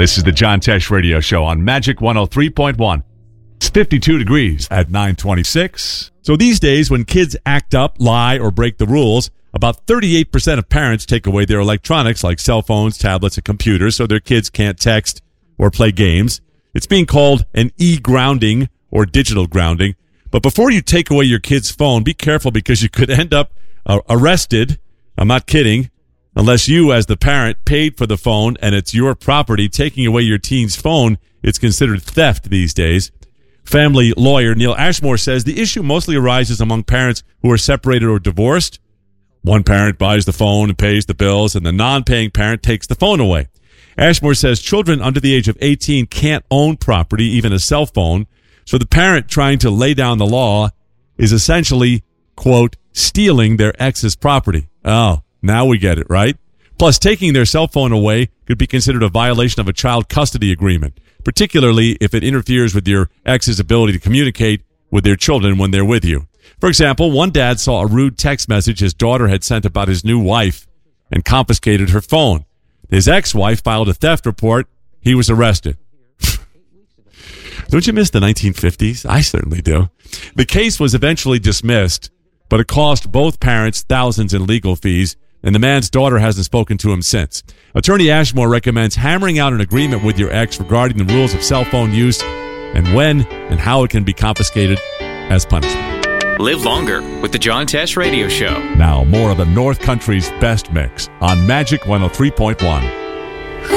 This is the John Tesh Radio Show on Magic 103.1. It's 52 degrees at 9:26. So these days, when kids act up, lie, or break the rules, about 38% of parents take away their electronics like cell phones, tablets, and computers so their kids can't text or play games. It's being called an e-grounding or digital grounding. But before you take away your kid's phone, be careful because you could end up arrested. I'm not kidding. Unless you, as the parent, paid for the phone and it's your property. Taking away your teen's phone, it's considered theft these days. Family lawyer Neil Ashmore says the issue mostly arises among parents who are separated or divorced. One parent buys the phone and pays the bills, and the non-paying parent takes the phone away. Ashmore says children under the age of 18 can't own property, even a cell phone, so the parent trying to lay down the law is essentially, quote, stealing their ex's property. Oh, now we get it, right? Plus, taking their cell phone away could be considered a violation of a child custody agreement, particularly if it interferes with your ex's ability to communicate with their children when they're with you. For example, one dad saw a rude text message his daughter had sent about his new wife and confiscated her phone. His ex-wife filed a theft report. He was arrested. Don't you miss the 1950s? I certainly do. The case was eventually dismissed, but it cost both parents thousands in legal fees, and the man's daughter hasn't spoken to him since. Attorney Ashmore recommends hammering out an agreement with your ex regarding the rules of cell phone use and when and how it can be confiscated as punishment. Live longer with the John Tesh Radio Show. Now, more of the North Country's best mix on Magic 103.1.